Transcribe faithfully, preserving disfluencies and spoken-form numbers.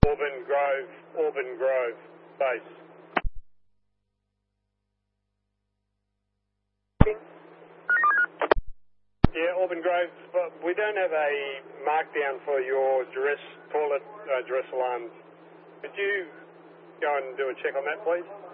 Auburn Grove, Auburn Grove, base. Yeah, Auburn Grove, but we don't have a markdown for your duress, toilet uh, duress alarms. Could you go and do a check on that, please?